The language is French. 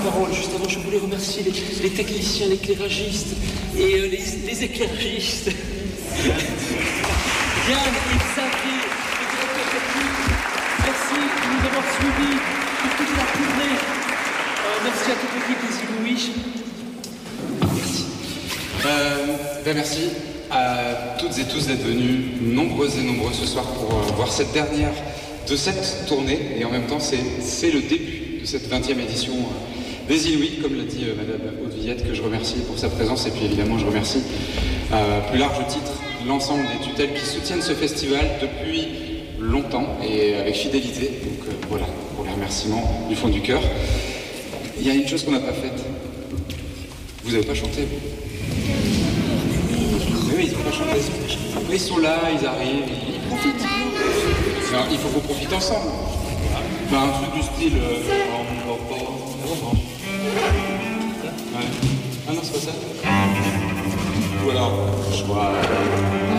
parole. Juste avant, je voulais remercier les techniciens, l'éclairagiste et les éclairagistes. Yann et Xavier, le directeur technique, merci de nous avoir suivis pour toute la tournée. Merci à toute l'équipe des Inouïs. Merci à toutes et tous d'être venus nombreuses et nombreux ce soir pour voir cette dernière de cette tournée. Et en même temps, c'est le début de cette 20e édition des Inouïs, comme l'a dit Madame Haute-Villette, que je remercie pour sa présence. Et puis évidemment, je remercie à plus large titre l'ensemble des tutelles qui soutiennent ce festival depuis longtemps et avec fidélité. Donc voilà, pour les remerciements du fond du cœur. Il y a une chose qu'on n'a pas faite. Vous n'avez pas chanté, vous? Oui, ils n'ont pas chanté. Ils sont là, ils arrivent, ils profitent. Alors, il faut qu'on profite ensemble. Ben, un truc du style... Ah non, c'est pas ça. Ou alors...